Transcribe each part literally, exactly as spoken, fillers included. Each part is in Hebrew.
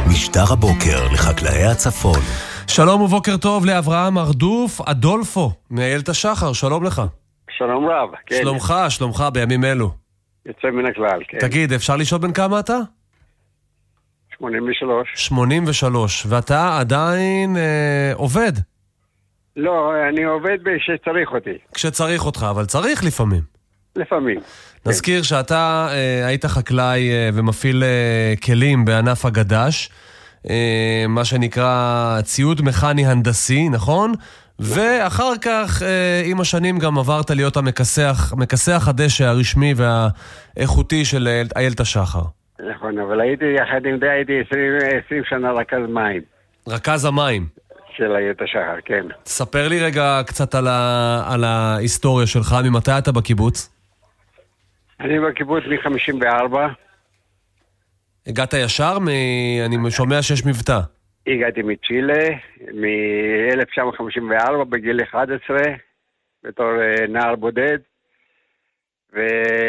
משדר הבוקר לחקלאי הצפון. שלום ובוקר טוב לאברהם ארדוף אדולפו מאיילת השחר, שלום לך. שלום רב, כן. שלומך, שלומך בימים אלו. יוצא מן הכלל, כן. תגיד, אפשר לשאול בן כמה אתה? שמונים ושלוש. שמונים ושלוש, ואתה עדיין אה, עובד? לא, אני עובד כשצריך אותי. כשצריך אותך, אבל צריך לפעמים. לפעמים. נזכיר שאתה אה, היית חקלאי אה, ומפעיל אה, כלים בענף הגדש, אה, מה שנקרא ציוד מכני הנדסי, נכון? ואחר כך, אה, עם השנים גם עברת להיות המכסח, מכסח הדשא הרשמי והאיכותי של איילת השחר. נכון, אבל הייתי יחד עם זה, הייתי עשרים שנה רכז מים. רכז המים. של איילת השחר, כן. ספר לי רגע קצת על, ה, על ההיסטוריה שלך, ממתי אתה בקיבוץ? אני בקיבוץ מ-חמישים וארבע. הגעת ישר? מ... אני שומע שיש מבטא. הגעתי מצ'ילה, מ-אלף תשע מאות חמישים וארבע, בגיל אחד עשרה, בתור נער בודד. ו...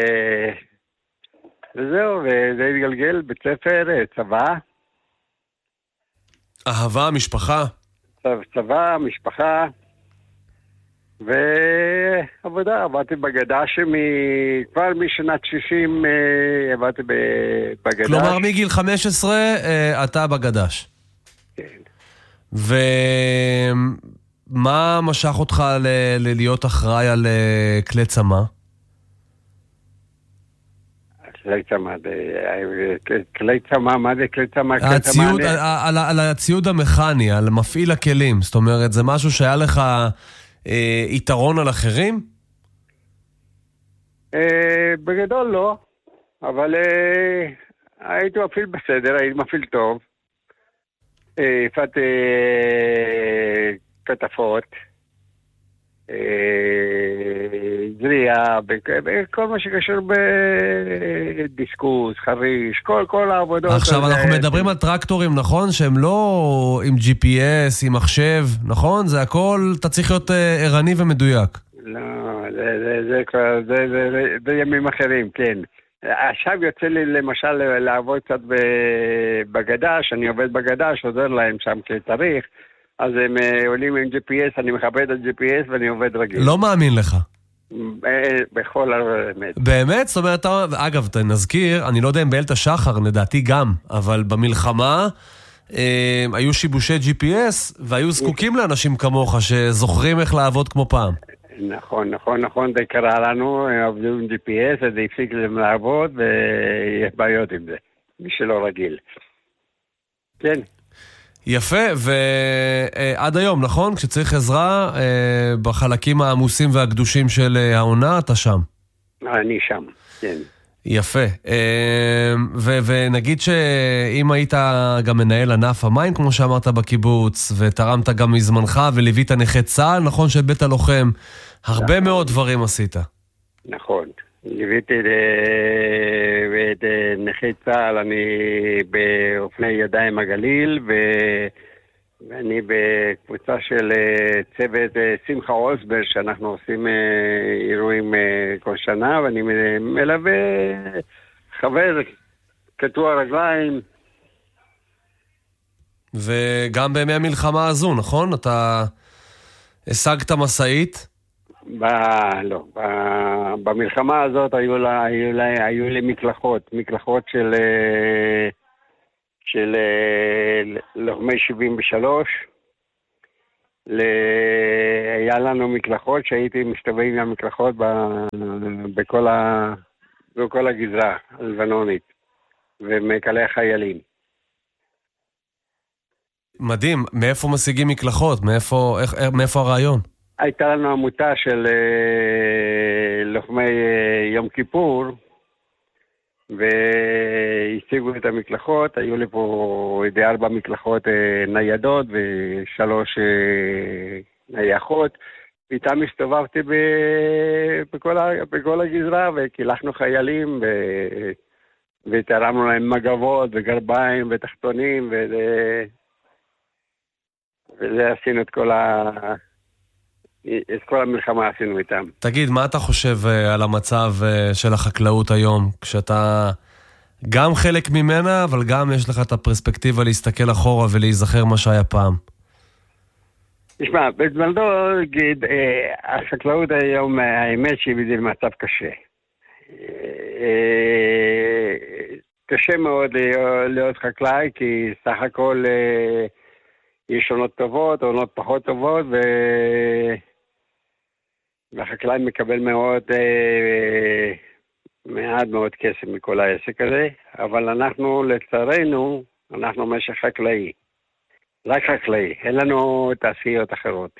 וזהו, וזה התגלגל, בית ספר, צבא. אהבה, משפחה? צבא, משפחה. ועבודה, עבדתי בגדש, כבר משנת שישים עבדתי בגדש. כלומר מגיל חמש עשרה אתה בגדש. כן. ומה משך אותך להיות אחראי על כלי צמא? כלי צמא, כלי צמא, מה זה כלי צמא? על הציוד המכני, על מפעיל הכלים, זאת אומרת, זה משהו שהיה לך אה, יתרון על אחרים? אה, בגדול לא, אבל אה, הייתי מפעיל בסדר, הייתי מפעיל טוב. אה, הפעתי אה, כתפות, אה, זריעה, בכל מה שקשור בדיסקוס, חריש, כל, כל העבודות. עכשיו אנחנו זה... מדברים על טרקטורים, נכון? שהם לא עם ג'י פי אס, עם מחשב, נכון? זה הכל, אתה צריך להיות ערני ומדויק. לא, זה, זה, זה כבר, זה, זה, זה, זה ימים אחרים, כן. עכשיו יוצא לי למשל לעבוד קצת בגדש, אני עובד בגדש, עוזר להם שם כשצריך. אז הם עולים עם ג'י פי אס, אני מכבד את ג'י פי אס ואני עובד רגיל. לא מאמין לך. בכל האמת. באמת? זאת אומרת, אגב, נזכיר, אני לא יודע אם באיילת השחר, לדעתי גם, אבל במלחמה אה, היו שיבושי ג'י פי אס, והיו זקוקים לאנשים כמוך שזוכרים איך לעבוד כמו פעם. נכון, נכון, נכון, זה קרה לנו, עבדו עם ג'י פי אס, זה הפסיק להם לעבוד, ויש בעיות עם זה, מי שלא רגיל. כן. יפה, ועד היום, נכון? כשצריך עזרה, בחלקים העמוסים והקדושים של העונה, אתה שם. אני שם, כן. יפה. ו- ונגיד שאם היית גם מנהל ענף המים, כמו שאמרת בקיבוץ, ותרמת גם מזמנך, וליווית נכי צה"ל, נכון שבית הלוחם, הרבה נכון. מאוד דברים עשית. נכון. ליוויתי את נכי צה"ל, אני באופני ידיים הגליל, ואני בקבוצה של צוות שמחה אוסבר, שאנחנו עושים אירועים כל שנה, ואני מלווה חבר קטוע רגליים. וגם בימי המלחמה הזו, נכון? אתה השגת מסעית? ב... לא, ב... במלחמה הזאת היו, לה, היו, לה, היו לי מקלחות, מקלחות של, של לוחמי שבעים ושלוש. ל... היה לנו מקלחות שהייתי מסתובב עם המקלחות ב... בכל, ה... בכל הגזרה הלבנונית ומקלי החיילים. מדהים, מאיפה משיגים מקלחות? מאיפה, איך, מאיפה הרעיון? הייתה לנו עמותה של אה, לוחמי אה, יום כיפור, והשיגו את המקלחות. היו לי פה איזה ארבע מקלחות אה, ניידות ושלוש אה, נייחות. ואיתם הסתובבתי ב, בכל, ה, בכל הגזרה, וקילחנו חיילים, ו, ותרמנו להם מגבות וגרביים ותחתונים, וזה, וזה עשינו את כל ה... את כל המלחמה עשינו איתם. תגיד, מה אתה חושב על המצב של החקלאות היום, כשאתה גם חלק ממנה, אבל גם יש לך את הפרספקטיבה להסתכל אחורה ולהיזכר מה שהיה פעם. תשמע, בזמנו, החקלאות היום, האמת שהיא במצב קשה. קשה מאוד להיות חקלאי, כי סך הכל יש עונות טובות, עונות פחות טובות, והחקלאי מקבל מאוד, מעט מאוד כסף מכל העסק הזה, אבל אנחנו, לצערנו, אנחנו משק חקלאי. רק חקלאי, אין לנו תעשיות אחרות.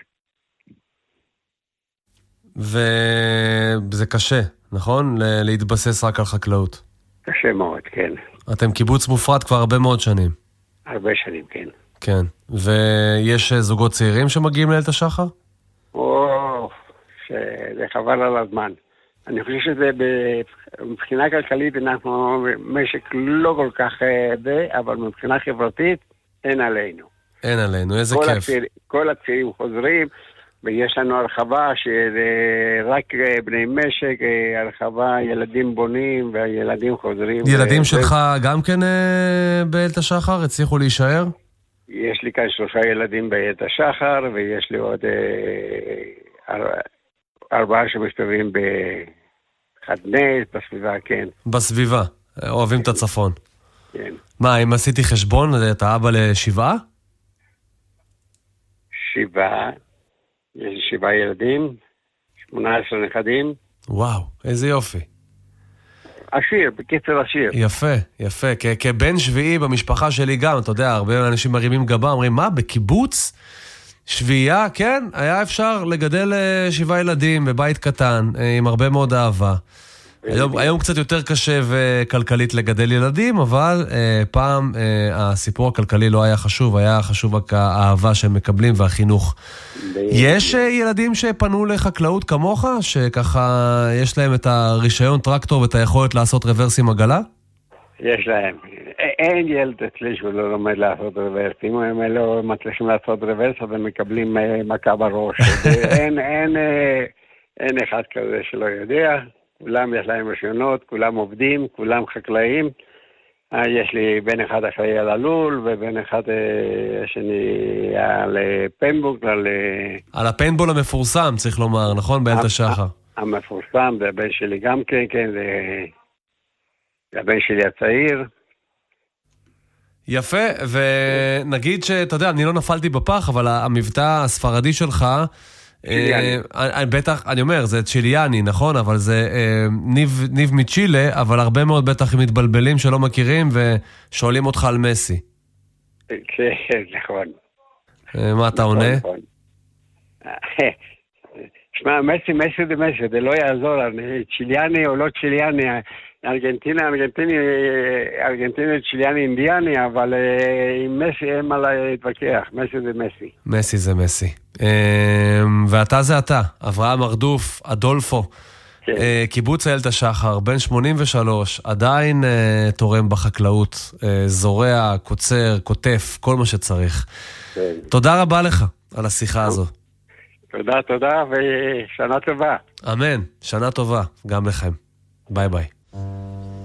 וזה קשה, נכון? להתבסס רק על חקלאות. קשה מאוד, כן. אתם קיבוץ מופרד כבר הרבה מאוד שנים. הרבה שנים, כן. כן. ויש זוגות צעירים שמגיעים לאיילת השחר? או, זה חבל על הזמן. אני חושב שזה מבחינה כלכלית אנחנו משק לא כל כך הרבה, אבל מבחינה חברתית אין עלינו. אין עלינו, איזה כיף. הצעיר, כל הצעירים חוזרים, ויש לנו הרחבה שרק בני משק, הרחבה, ילדים בונים והילדים חוזרים. ילדים ו... שלך גם כן באיילת השחר? הצליחו להישאר? יש לי כאן שלושה ילדים באיילת השחר, ויש לי עוד ארבעה שמסתובבים בחדנס, בסביבה, כן. בסביבה, אוהבים את הצפון. כן. מה, אם עשיתי חשבון, אתה אבא לשבעה? שבעה, יש לי שבעה ילדים, שמונה עשרה נכדים. וואו, איזה יופי. עשיר, בקיצר עשיר. יפה, יפה. כ- כבן שביעי במשפחה שלי גם, אתה יודע, הרבה אנשים מרימים גבה, אומרים, מה, בקיבוץ? שביעייה, כן, היה אפשר לגדל שבעה ילדים בבית קטן, עם הרבה מאוד אהבה. היום, היום קצת יותר קשה וכלכלית לגדל ילדים, אבל אה, פעם אה, הסיפור הכלכלי לא היה חשוב, היה חשוב רק האהבה שהם מקבלים והחינוך. יש אה, ילדים שפנו לחקלאות כמוך, שככה יש להם את הרישיון טרקטור ואת היכולת לעשות רוורס עם עגלה? יש להם. אין ילד אצלי שהוא לא לומד לעשות רוורס. אם הם לא מצליחים לעשות רוורס, אז הם מקבלים אה, מכה בראש. אין, אין, אה, אין אחד כזה שלא יודע. כולם יש להם רישיונות, כולם עובדים, כולם חקלאים. יש לי בן אחד אחראי על הלול, ובן אחד השני על פנבול. על, על הפנבול המפורסם, צריך לומר, נכון? באיילת השחר. המפורסם, זה הבן שלי גם כן, כן, זה הבן שלי הצעיר. יפה, ונגיד שאתה יודע, אני לא נפלתי בפח, אבל המבטא הספרדי שלך, אה, בטח, אני אומר, זה צ'יליאני, נכון? אבל זה אה, ניב, ניב מצ'ילה, אבל הרבה מאוד בטח מתבלבלים שלא מכירים ושואלים אותך על מסי. כן, נכון. אה, מה אתה עונה? נכון. שמע, מסי, מסי זה מסי, זה לא יעזור, אני צ'יליאני או לא צ'יליאני, ארגנטינה, ארגנטיני, ארגנטיני, צ'יליאני, אינדיאני, אבל עם מסי אין מה להתווכח, מסי זה מסי. מסי זה מסי. ואתה זה אתה, אברהם ארדוף, אדולפו, קיבוץ איילת השחר, בן שמונים ושלוש, עדיין תורם בחקלאות, זורע, קוצר, כותף, כל מה שצריך. תודה רבה לך על השיחה הזו. תודה, תודה, ושנה טובה. אמן, שנה טובה, גם לכם. ביי ביי.